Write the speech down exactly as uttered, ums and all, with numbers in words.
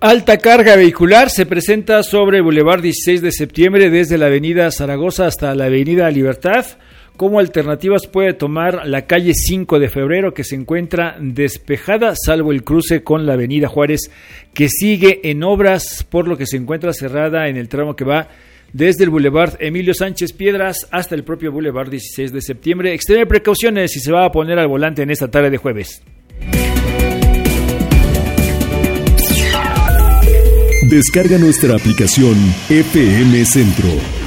Alta carga vehicular se presenta sobre Boulevard dieciséis de septiembre desde la avenida Zaragoza hasta la avenida Libertad. Como alternativas puede tomar la calle cinco de febrero, que se encuentra despejada, salvo el cruce con la avenida Juárez, que sigue en obras, por lo que se encuentra cerrada en el tramo que va desde el Boulevard Emilio Sánchez Piedras hasta el propio Boulevard dieciséis de septiembre. Extreme precauciones si se va a poner al volante en esta tarde de jueves. Descarga nuestra aplicación F M Centro.